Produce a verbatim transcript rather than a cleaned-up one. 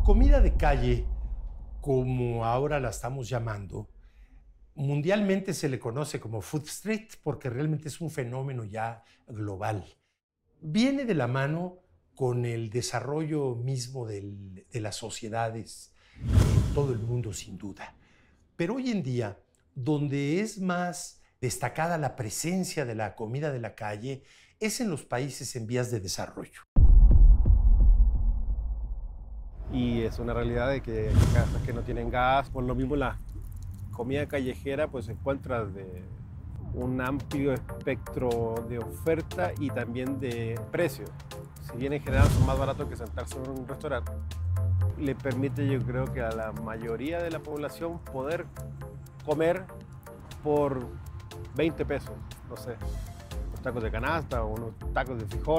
Comida de calle, como ahora la estamos llamando, mundialmente se le conoce como food street porque realmente es un fenómeno ya global. Viene de la mano con el desarrollo mismo del, de las sociedades en todo el mundo, sin duda. Pero hoy en día, donde es más destacada la presencia de la comida de la calle, es en los países en vías de desarrollo. Y es una realidad de que casas que no tienen gas, por lo mismo la comida callejera pues encuentra de un amplio espectro de oferta y también de precio. Si bien en general son más baratos que sentarse en un restaurante, le permite, yo creo, que a la mayoría de la población poder comer por veinte pesos, no sé, unos tacos de canasta o unos tacos de frijol.